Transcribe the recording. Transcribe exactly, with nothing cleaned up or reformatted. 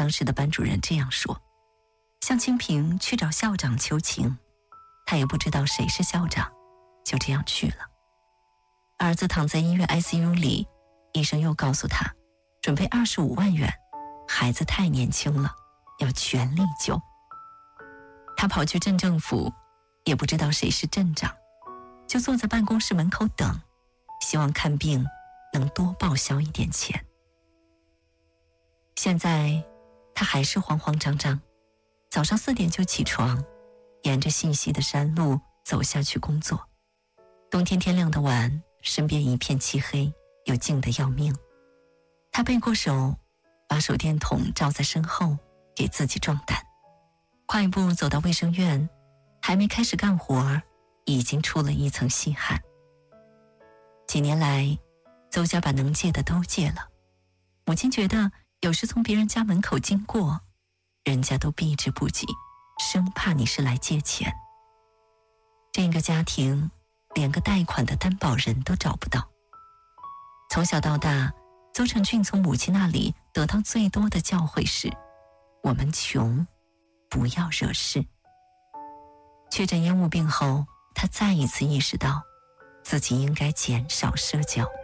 当时的班主任这样说。向清平去找校长求情，他也不知道谁是校长，就这样去了。儿子躺在医院 I C U 里，医生又告诉他，准备二十五万元，孩子太年轻了，要全力救。他跑去镇政府，也不知道谁是镇长，就坐在办公室门口等，希望看病能多报销一点钱。现在他还是慌慌张张，早上四点就起床，沿着细细的山路走下去工作。冬天天亮的晚，身边一片漆黑，又静得要命。他背过手，把手电筒照在身后，给自己壮胆。快步走到卫生院，还没开始干活，已经出了一层细汗。几年来，邹家把能借的都借了。母亲觉得有时从别人家门口经过，人家都避之不及，生怕你是来借钱。这个家庭连个贷款的担保人都找不到。从小到大，邹成俊从母亲那里得到最多的教诲是：我们穷，不要惹事。确诊烟雾病后，他再一次意识到自己应该减少社交。